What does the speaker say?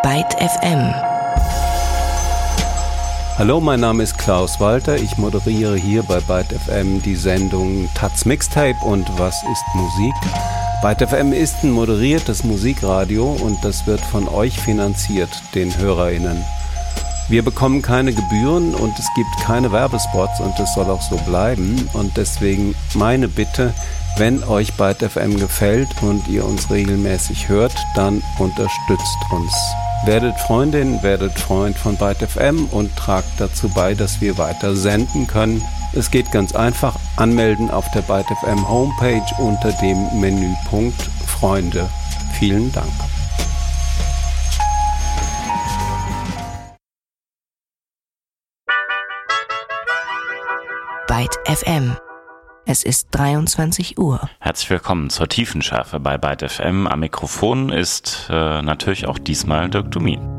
Byte FM. Hallo, mein Name ist Klaus Walter. Ich moderiere hier bei Byte FM die Sendung Taz Mixtape und Was ist Musik? Byte FM ist ein moderiertes Musikradio und das wird von euch finanziert, den HörerInnen. Wir bekommen keine Gebühren und es gibt keine Werbespots und es soll auch so bleiben. Und deswegen meine Bitte, wenn euch Byte FM gefällt und ihr uns regelmäßig hört, dann unterstützt uns. Werdet Freundin, werdet Freund von Byte FM und tragt dazu bei, dass wir weiter senden können. Es geht ganz einfach, anmelden auf der Byte FM Homepage unter dem Menüpunkt Freunde. Vielen Dank. Byte FM. Es ist 23 Uhr. Herzlich willkommen zur Tiefenschärfe bei Byte FM. Am Mikrofon ist natürlich auch diesmal Dirk Dumin.